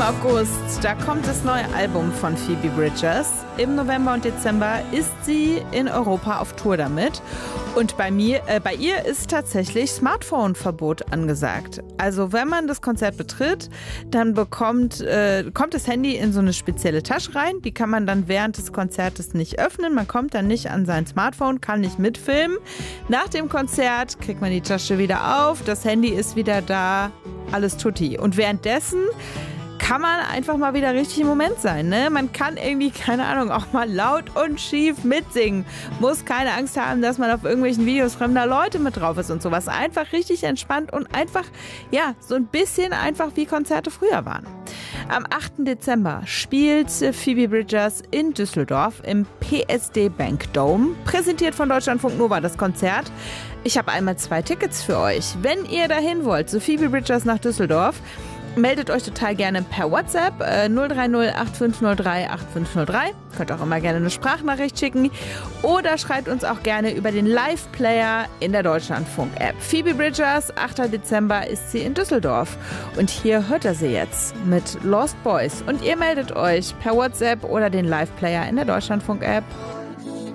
August, da kommt das neue Album von Phoebe Bridgers. Im November und Dezember ist sie in Europa auf Tour damit. Und bei ihr ist tatsächlich Smartphone-Verbot angesagt. Also wenn man das Konzert betritt, dann kommt das Handy in so eine spezielle Tasche rein. Die kann man dann während des Konzertes nicht öffnen. Man kommt dann nicht an sein Smartphone, kann nicht mitfilmen. Nach dem Konzert kriegt man die Tasche wieder auf, das Handy ist wieder da, alles tutti. Und währenddessen kann man einfach mal wieder richtig im Moment sein, ne? Man kann irgendwie, keine Ahnung, auch mal laut und schief mitsingen. Muss keine Angst haben, dass man auf irgendwelchen Videos fremder Leute mit drauf ist und sowas. Einfach richtig entspannt und einfach, ja, so ein bisschen einfach wie Konzerte früher waren. Am 8. Dezember spielt Phoebe Bridgers in Düsseldorf im PSD Bank Dome. Präsentiert von Deutschlandfunk Nova das Konzert. Ich habe einmal 2 Tickets für euch. Wenn ihr dahin wollt, so Phoebe Bridgers nach Düsseldorf, meldet euch total gerne per WhatsApp 030 8503 8503. Könnt auch immer gerne eine Sprachnachricht schicken oder schreibt uns auch gerne über den Live-Player in der Deutschlandfunk-App. Phoebe Bridgers, 8. Dezember ist sie in Düsseldorf. Und hier hört er sie jetzt mit Lost Boys. Und ihr meldet euch per WhatsApp oder den Live-Player in der Deutschlandfunk-App.